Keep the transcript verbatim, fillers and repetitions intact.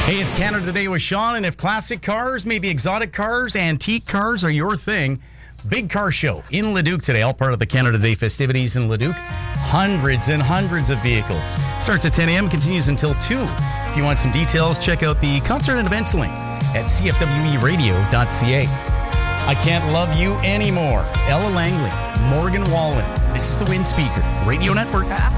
Hey, it's Canada Today with Sean, and if classic cars, maybe exotic cars, antique cars are your thing, big car show in Leduc today, all part of the Canada Day festivities in Leduc. Hundreds and hundreds of vehicles. Starts at ten a.m., continues until two. If you want some details, check out the concert and events link at c f w e radio dot c a. I Can't Love You Anymore. Ella Langley, Morgan Wallen. This is the Wind Speaker Radio Network.